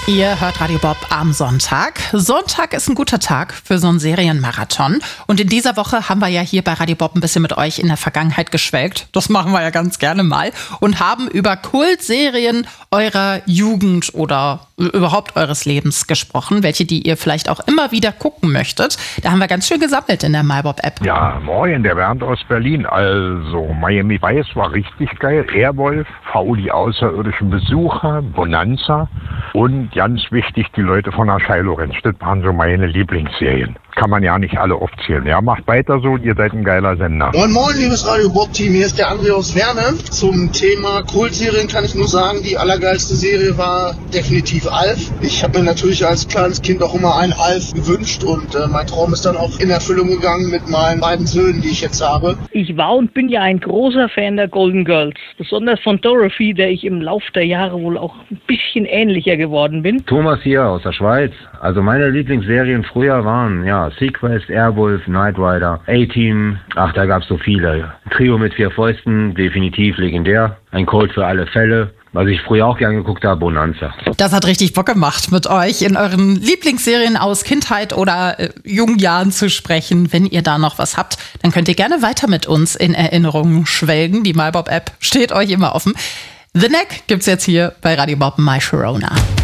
Ihr hört Radio Bob am Sonntag. Sonntag ist ein guter Tag für so einen Serienmarathon. Und in dieser Woche haben wir ja hier bei Radio Bob ein bisschen mit euch in der Vergangenheit geschwelgt. Das machen wir ja ganz gerne mal. Und haben über Kultserien eurer Jugend oder überhaupt eures Lebens gesprochen. Welche, die ihr vielleicht auch immer wieder gucken möchtet. Da haben wir ganz schön gesammelt in der MyBob-App. Ja, moin, der Bernd aus Berlin. Also, Miami Vice war richtig geil. Airwolf, V, die außerirdischen Besucher, Bonanza und ganz wichtig, die Leute von der Shiloh-Ranch. Das waren so meine Lieblingsserien. Kann man ja nicht alle aufzählen. Ja, macht weiter so, ihr seid ein geiler Sender. Moin moin, liebes Radio Bob-Team, hier ist der André aus Werne. Zum Thema Kultserien kann ich nur sagen, die allergeilste Serie war definitiv Alf. Ich habe mir natürlich als kleines Kind auch immer einen Alf gewünscht und mein Traum ist dann auch in Erfüllung gegangen mit meinen beiden Söhnen, die ich jetzt habe. Ich war und bin ja ein großer Fan der Golden Girls, besonders von Dorothy, der ich im Laufe der Jahre wohl auch ein bisschen ähnlicher geworden bin. Thomas hier aus der Schweiz. Also meine Lieblingsserien früher waren, ja, Sequest, Airwolf, Knight Rider, A-Team, ach, da gab's so viele. Trio mit 4 Fäusten, definitiv legendär. Ein Colt für alle Fälle. Was ich früher auch gerne geguckt habe, Bonanza. Das hat richtig Bock gemacht, mit euch in euren Lieblingsserien aus Kindheit oder jungen Jahren zu sprechen. Wenn ihr da noch was habt, dann könnt ihr gerne weiter mit uns in Erinnerungen schwelgen. Die MyBob-App steht euch immer offen. The Neck gibt's jetzt hier bei Radio Bob My Sharona.